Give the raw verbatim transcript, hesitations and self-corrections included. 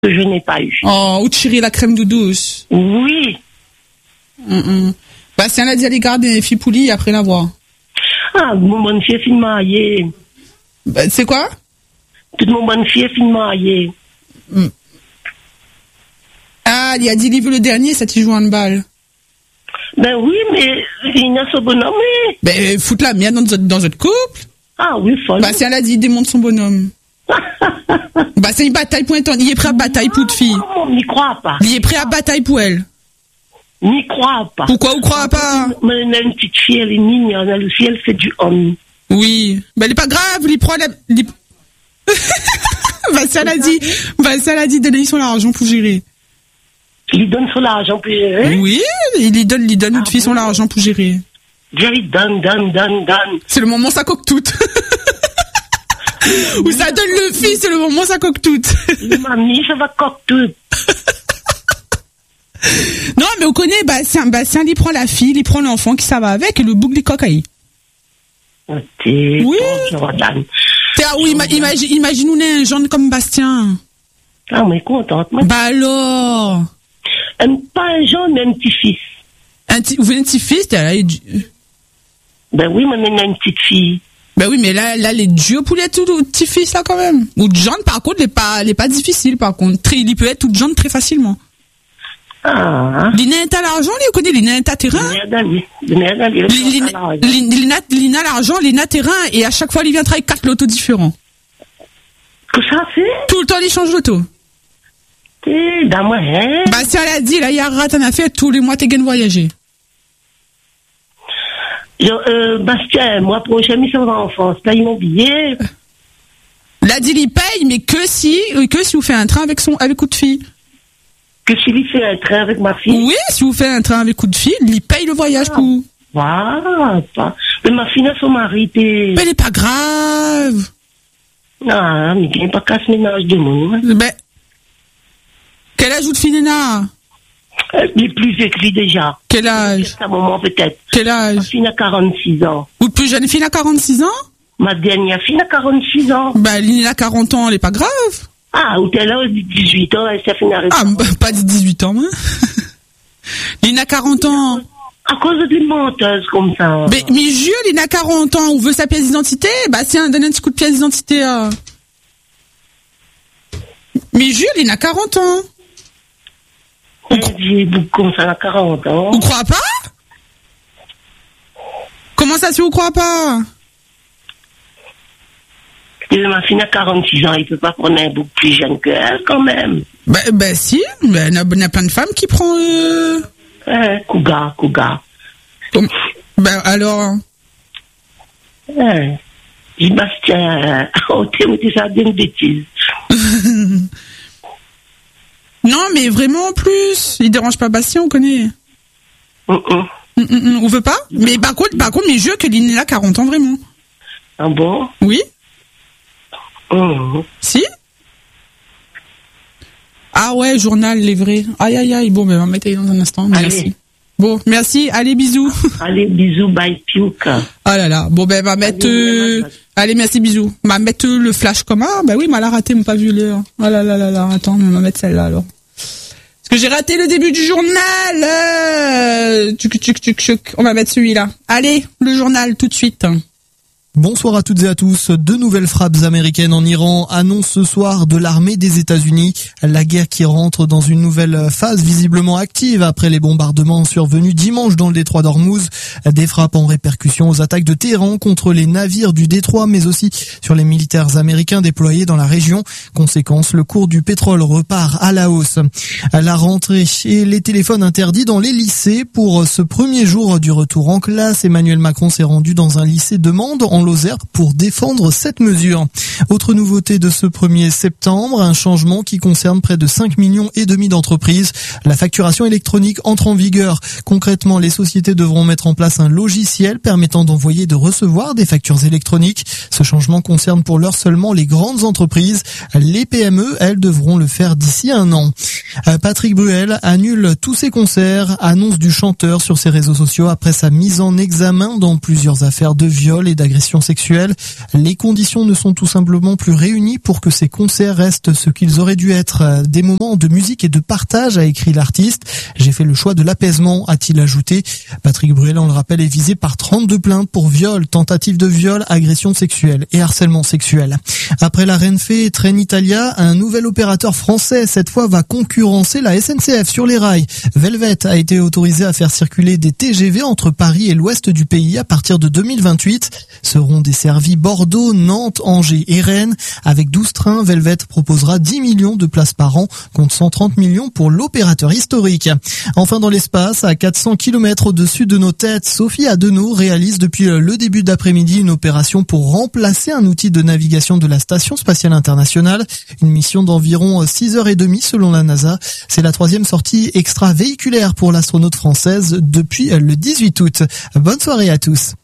que je n'ai pas eu. Oh, ou tirer la crème douce. Oui. Mm-mm. Bastien a dit aller garder Fipouli après l'avoir. Ah, mon bonne fille est fin mariée. Bah, c'est quoi? Toute mon bonne fille est fin mariée. Mm. Ah, il a dit il veut le dernier, ça t'y joue en balle. Ben oui, mais il a son bonhomme. Mais... Ben, fout la mienne dans notre, dans notre couple. Ah oui, folle. Bastien a dit il démonte son bonhomme. Bastien, il bataille pour un temps. Il est prêt à bataille pour de fille. Non, on n'y croit pas. Il est prêt à bataille pour elle. N'y croit pas. Pourquoi vous croyez pas? Mais elle a une petite fille, elle est mignonne, elle aussi, elle fait du homme. Oui. Ben, elle est pas grave, il prend la... Il... Bastien a dit, Bastien a dit, donnez son argent pour gérer. Il lui donne son argent pour gérer? Oui, il lui donne, il donne une Ah fille bon? son argent pour gérer. Jerry donne, donne, donne, donne. C'est le moment où ça coque toute. Où ça donne le fils, c'est le moment où ça coque toute. Mamie, ça va coque tout. Non, mais on connaît Bastien, Bastien, il prend la fille, il prend l'enfant qui ça va avec et le boucle des cocaïnes. T'es Oui. Jordan. Ah oui, ima- imagine, imagine nous un jeune comme Bastien. Ah, mais contente, moi. Bah alors. Un, pas un jeune, mais un petit-fils. Un petit, vous venez un petit fils, t'es là, il- Ben oui, mais maintenant une petite fille. bah oui, mais là, là, les dieux poulet tout, tout petit fils là quand même. Ou de jeune, par contre, il est pas, il est pas difficile, par contre. Très, il peut être tout jeune très facilement. Ah. Lina a l'argent, lui, vous connaissez, Lina a terrain. Lina, Lina, Lina a l'argent, Lina a terrain, et à chaque fois, il vient travailler quatre lotos différents. Que ça fait? Tout le temps, il change l'auto. T'es dans moi, hein? Bah, si elle a dit, là, il y a rat, t'en as fait, tous les mois, t'es gain de voyager. Je, euh, Bastien, mois prochain, il s'en va en France. Là, ils m'ont billet. Là, dit, il paye, mais que si, que si vous faites un train avec son, avec coup de fille. Que s'il y fait un train avec ma fille. Oui, si vous faites un train avec coup de fille, il paye le voyage Ah. pour vous. Voilà, pas. Mais ma fille n'a son mari, t'es. Mais elle est pas grave. Non, mais il n'y a pas casse ménage de monde. Hein. Ben, quel âge vous de fille, Nena? Elle est plus écrit déjà. Quel âge? À un moment, peut-être. Quel Ma âge? fille a quarante-six ans. Ou de plus jeune fille à quarante-six ans? Ma dernière fille a quarante-six ans. Ben, Lina a quarante ans, elle est pas grave. Ah, ou t'es là, dix-huit ans, elle s'est fait arrêter. Ah, bah, pas de dix-huit ans, hein. Lina a quarante ans. À cause d'une menteuse comme ça. Mais, mais Jules, Lina a quarante ans, on veut sa pièce d'identité? Bah, tiens, donne un petit coup de pièce d'identité, euh. Mais Jules, Lina a quarante ans. J'ai beaucoup comme ça à quarante ans. Vous croyez pas? Comment ça se fait, vous croyez pas? Et ma fille a quarante-six ans, il peut pas prendre un bouc plus jeune qu'elle, quand même. Ben, ben si, ben, il y, a- il y a plein de femmes qui prend... Euh... Hein, cougar, cougar. Comme- Ben alors... Hein. Dis, Bastien, oh, t'es, t'es ça d'une bêtise. Non, mais vraiment en plus, il dérange pas Bastien, on connaît. Mm -mm. Mm, mm, mm, on veut pas? Mais par contre, par contre, mais je veux que Lina a quarante ans, vraiment. Ah bon? Oui? Mm. Si? Ah ouais, journal, les vrais. Aïe, aïe, aïe. Bon, ben, on va mettre dans un instant. Allez. Merci. Bon, merci. Allez, bisous. Allez, bisous, bye, piouka. Ah là là. Bon, ben, on va mettre... Allez, euh, Allez, merci, bisous. On va mettre euh, le flash comme... Ah, ben oui, mais elle a raté, on pas vu l'heure. Ah là là là là. Attends, on va mettre celle-là, alors. Parce que j'ai raté le début du journal. Euh... Tchuc, tchuc, tchuc, tchuc. On va mettre celui-là. Allez, le journal, tout de suite. Bonsoir à toutes et à tous. Deux nouvelles frappes américaines en Iran annoncent ce soir de l'armée des États-Unis. La guerre qui rentre dans une nouvelle phase visiblement active après les bombardements survenus dimanche dans le détroit d'Ormuz. Des frappes en répercussion aux attaques de Téhéran contre les navires du détroit, mais aussi sur les militaires américains déployés dans la région. Conséquence, le cours du pétrole repart à la hausse. À la rentrée et les téléphones interdits dans les lycées pour ce premier jour du retour en classe. Emmanuel Macron s'est rendu dans un lycée de Mende en Lozère pour défendre cette mesure. Autre nouveauté de ce premier septembre, un changement qui concerne près de cinq millions et demi d'entreprises. La facturation électronique entre en vigueur. Concrètement, les sociétés devront mettre en place un logiciel permettant d'envoyer et de recevoir des factures électroniques. Ce changement concerne pour l'heure seulement les grandes entreprises. Les P M E, elles, devront le faire d'ici un an. Patrick Bruel annule tous ses concerts, annonce du chanteur sur ses réseaux sociaux après sa mise en examen dans plusieurs affaires de viol et d'agression agressions sexuelles. Les conditions ne sont tout simplement plus réunies pour que ces concerts restent ce qu'ils auraient dû être, des moments de musique et de partage, a écrit l'artiste. J'ai fait le choix de l'apaisement, a-t-il ajouté. Patrick Bruel, on le rappelle, est visé par trente-deux plaintes pour viol, tentative de viol, agression sexuelle et harcèlement sexuel. Après la Renfe et Trenitalia, un nouvel opérateur français, cette fois, va concurrencer la S N C F sur les rails. Velvet a été autorisé à faire circuler des T G V entre Paris et l'ouest du pays à partir de deux mille vingt-huit. Seront desservis Bordeaux, Nantes, Angers et Rennes. Avec douze trains, Velvet proposera dix millions de places par an, contre cent trente millions pour l'opérateur historique. Enfin, dans l'espace, à quatre cents kilomètres au-dessus de nos têtes, Sophie Adenau réalise depuis le début d'après-midi une opération pour remplacer un outil de navigation de la Station spatiale internationale. Une mission d'environ six heures trente selon la NASA. C'est la troisième sortie extravéhiculaire pour l'astronaute française depuis le dix-huit août. Bonne soirée à tous.